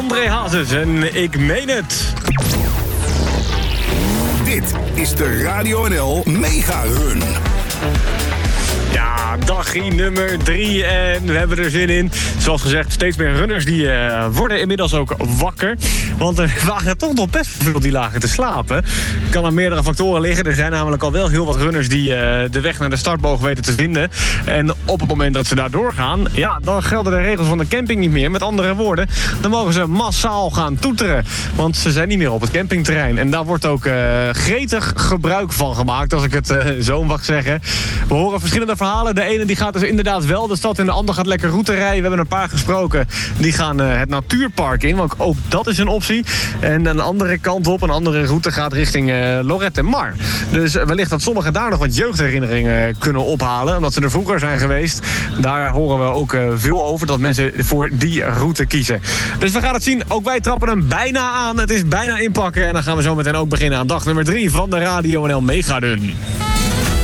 André Hazes en Ik Meen Het. Dit is de Radio NL Mega Run. Ja, dagje nummer 3 en we hebben er zin in. Zoals gezegd, steeds meer runners die worden inmiddels ook wakker. Want er waren toch nog best veel die lagen te slapen. Het kan aan meerdere factoren liggen. Er zijn namelijk al wel heel wat runners die de weg naar de startboog weten te vinden. En op het moment dat ze daar doorgaan, ja, dan gelden de regels van de camping niet meer. Met andere woorden, dan mogen ze massaal gaan toeteren. Want ze zijn niet meer op het campingterrein. En daar wordt ook gretig gebruik van gemaakt, als ik het zo mag zeggen. We horen verschillende verhalen. De ene die gaat dus inderdaad wel de stad in, de ander gaat lekker route rijden. We hebben een paar gesproken. Die gaan het natuurpark in, want ook dat is een optie. En een andere kant op, een andere route gaat richting Lorette Mar. Dus wellicht dat sommigen daar nog wat jeugdherinneringen kunnen ophalen, omdat ze er vroeger zijn geweest. Daar horen we ook veel over, dat mensen voor die route kiezen. Dus we gaan het zien. Ook wij trappen hem bijna aan. Het is bijna inpakken. En dan gaan we zo meteen ook beginnen aan dag nummer 3 van de Radio NL Mega Run.